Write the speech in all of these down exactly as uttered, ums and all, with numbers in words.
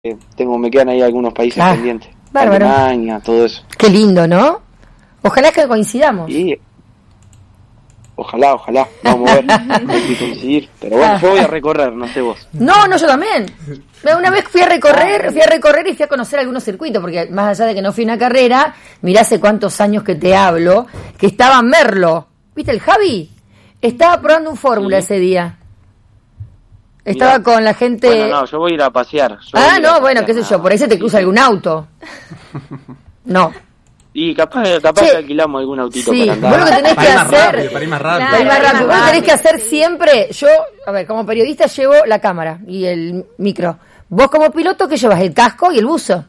tengo, me quedan ahí algunos países ah, pendientes. Bárbaro. Alemania, todo eso. Qué lindo, ¿no? Ojalá que coincidamos. Sí. Ojalá, ojalá. Vamos a ver. Hay que coincidir. Pero bueno, yo voy a recorrer, no sé vos. No, no, yo también. Una vez fui a recorrer, fui a recorrer y fui a conocer algunos circuitos, porque más allá de que no fui a una carrera, mirá hace cuántos años que te hablo, que estaba Merlo. ¿Viste el Javi? Estaba probando un Fórmula sí. ese día. Estaba Mirá. con la gente... Bueno, no, yo voy a ir a pasear. Ah, no, bueno, qué sé yo, por ahí se te cruza sí, algún auto. No. Y capaz, capaz que alquilamos algún autito sí. para andar. Vos lo que tenés para que ir más hacer... Rápido, para ir más rápido. Para ir más rápido. Vos lo que tenés que hacer siempre... Yo, a ver, como periodista llevo la cámara y el micro. Vos como piloto, ¿qué llevas? El casco y el buzo.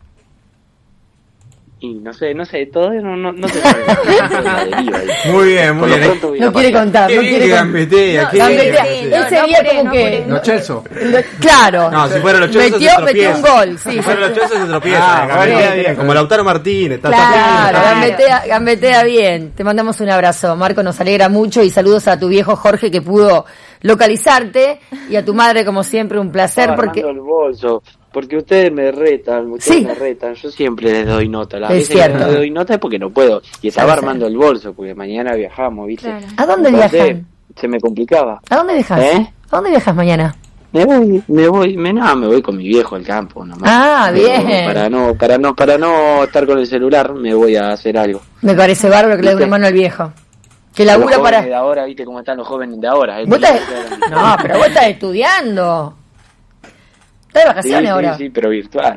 Y no sé, no sé, todavía no, no, no se sabe. Muy bien, muy bien. No quiere contar, no quiere contar. Gambetea, no, gambetea. Él sería como que... Los Chelsea. Claro. No, si fuera los Chelsea metió, se tropieza. Metió un gol, sí. Si fuera los Chelsea se tropieza. Ah, gambetea bien, como Lautaro Martínez. Claro, gambetea, gambetea bien. Te mandamos un abrazo. Marco, nos alegra mucho y saludos a tu viejo Jorge que pudo localizarte y a tu madre, como siempre, un placer. Estaba porque el bolso. Porque ustedes me retan, ustedes sí. me retan, yo siempre les doy nota. La es vez cierto. que no les doy nota es porque no puedo. Y estaba armando el bolso, porque mañana viajamos, ¿viste? Claro. ¿A dónde Entonces, viajan? Se me complicaba. ¿A dónde viajas? ¿Eh? ¿A dónde viajas mañana? Me voy, me voy, me, no, me voy con mi viejo al campo nomás. Ah, bien. Pero para no, para no, para no estar con el celular, me voy a hacer algo. Me parece bárbaro que le dé una mano al viejo. Que labura para... de ahora, ¿viste cómo están los jóvenes de ahora? ¿Eh? ¿Vos estás... No, pero vos estás estudiando. ¿Estás de vacaciones sí, ahora? Sí, sí, pero virtual.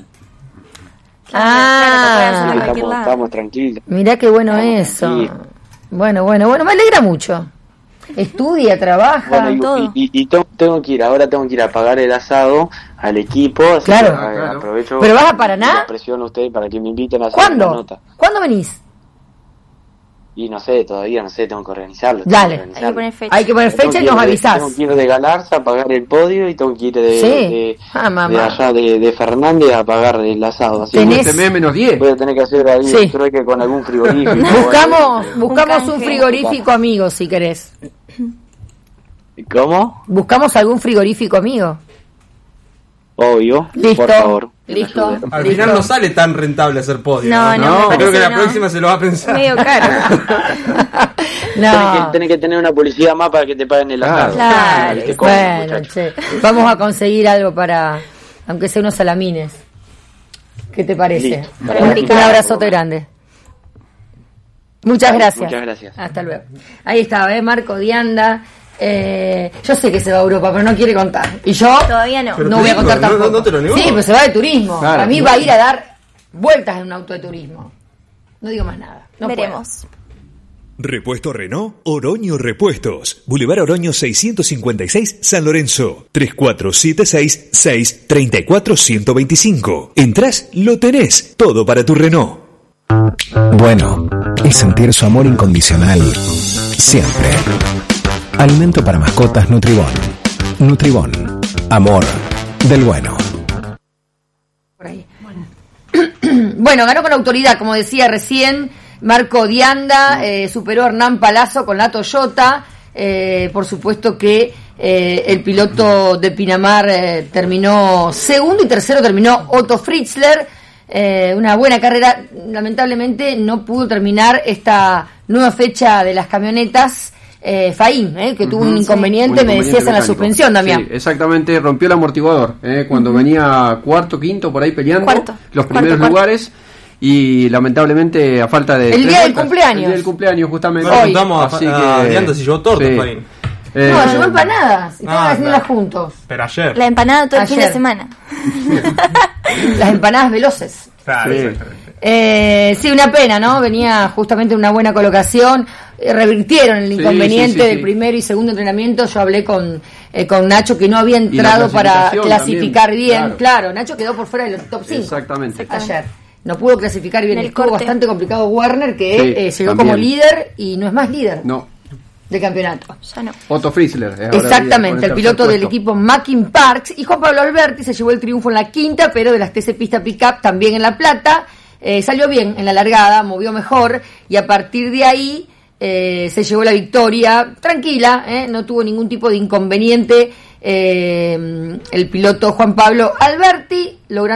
Ah, sí, estamos, estamos tranquilos. Mirá qué bueno estamos eso. Tranquilos. Bueno, bueno, bueno, me alegra mucho. Estudia, trabaja, bueno, y, todo. Y, y, y tengo que ir, ahora tengo que ir a pagar el asado al equipo. Así claro. que, Ah, claro. Aprovecho. ¿Pero vas a Paraná? Presión a ustedes para que me inviten a hacer ¿Cuándo? una nota. ¿Cuándo venís? Y no sé, todavía no sé, tengo que organizarlo. Dale, que organizarlo. hay que poner fecha. Hay que poner fecha y nos de, avisás. Tengo que ir de Galarza a pagar el podio y tengo que ir de, sí. de, ah, de allá de, de Fernández a pagar el asado. Así ¿Tenés? que menos diez. Voy a tener que hacer ahí sí. creo que con algún frigorífico. buscamos un buscamos un frigorífico amigo, si querés. ¿Cómo? Buscamos algún frigorífico amigo. Obvio, listo, por favor. Listo. Al listo. final no sale tan rentable hacer podio. No, no, no, no creo que la no. próxima se lo va a pensar. Medio caro. no. Tenés que, tenés que tener una publicidad más para que te paguen el asado. Claro, claro. Bueno, che. Vamos a conseguir algo para, aunque sea unos salamines. ¿Qué te parece? Un, un abrazote grande. Muchas gracias. Muchas gracias. Hasta luego. Ahí estaba, ¿eh? Marco Dianda. Eh, yo sé que se va a Europa, pero no quiere contar. Y yo todavía no. No voy a contar tampoco. No, no te lo niego. Sí, pero se va de turismo. Claro. Para mí va a ir a dar vueltas en un auto de turismo. No digo más nada. No veremos. Puedo. Repuesto Renault, Oroño Repuestos. Boulevard Oroño seiscientos cincuenta y seis, San Lorenzo. tres cuatro siete seis, seis tres cuatro, uno cero dos cinco. Entrás, lo tenés. Todo para tu Renault. Bueno, es sentir su amor incondicional siempre. Alimento para mascotas Nutribón. Nutribón. Amor del bueno. Por ahí. Bueno. bueno, ganó con autoridad, como decía recién, Marco Dianda, eh, superó a Hernán Palazzo con la Toyota. Eh, por supuesto que eh, el piloto de Pinamar eh, terminó segundo y tercero terminó Otto Fritzler. Eh, una buena carrera. Lamentablemente no pudo terminar esta nueva fecha de las camionetas. Eh, Faín, eh, que tuvo uh-huh, un inconveniente, sí. me decías mecánico. En la suspensión, Damián. Sí, exactamente, rompió el amortiguador, eh, cuando uh-huh. venía cuarto, quinto, por ahí peleando, cuarto, los cuarto, primeros cuarto. lugares, y lamentablemente a falta de... El día vueltas, del cumpleaños. El día del cumpleaños, justamente. Hoy. Preguntamos así a, a que, Dianda si llevó torta, sí. Faín. Eh, no, llevó empanadas, y estaban ah, haciéndolas claro. juntos. Pero ayer. La empanada todo el Ayer. fin de semana. Las empanadas veloces. Claro, sí. Eh, sí, una pena, ¿no? Venía justamente una buena colocación. Eh, revirtieron el inconveniente sí, sí, sí, del sí. primero y segundo entrenamiento. Yo hablé con eh, con Nacho, que no había entrado para clasificar también, bien. Claro. claro, Nacho quedó por fuera del top cinco. Exactamente. Ayer. No pudo clasificar bien. Estuvo corte. bastante complicado Werner, que sí, eh, llegó también. como líder y no es más líder. No. De campeonato. Ya no. Otto Fritzler. Exactamente, el, el piloto del equipo Mackin Parks. Y Juan Pablo Alberti se llevó el triunfo en la quinta, pero de las T C Pista Pickup también en La Plata. Eh, salió bien en la largada, movió mejor y a partir de ahí eh, se llevó la victoria tranquila, eh, no tuvo ningún tipo de inconveniente eh, el piloto Juan Pablo Alberti, logrando